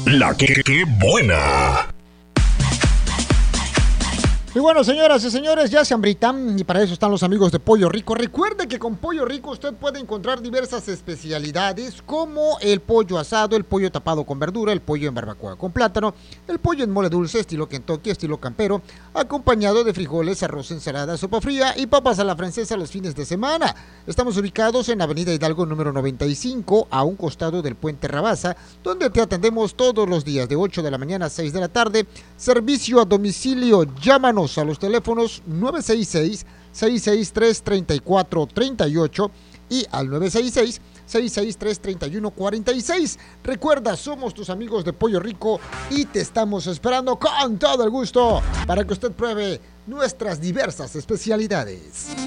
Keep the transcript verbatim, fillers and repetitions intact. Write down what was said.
La que, que buena. Y bueno, señoras y señores, ya se hambritan y para eso están los amigos de Pollo Rico. Recuerde que con Pollo Rico usted puede encontrar diversas especialidades como el pollo asado, el pollo tapado con verdura, el pollo en barbacoa con plátano, el pollo en mole dulce, estilo Kentucky, estilo campero, acompañado de frijoles, arroz, ensalada, sopa fría y papas a la francesa los fines de semana. Estamos ubicados en Avenida Hidalgo número noventa y cinco, a un costado del Puente Rabasa, donde te atendemos todos los días de ocho de la mañana a seis de la tarde. Servicio a domicilio, llámanos a los teléfonos nueve seis seis, seis seis tres, tres cuatro tres ocho y al nueve seis seis, seis seis tres, tres uno cuatro seis. Recuerda, somos tus amigos de Pollo Rico y te estamos esperando con todo el gusto para que usted pruebe nuestras diversas especialidades.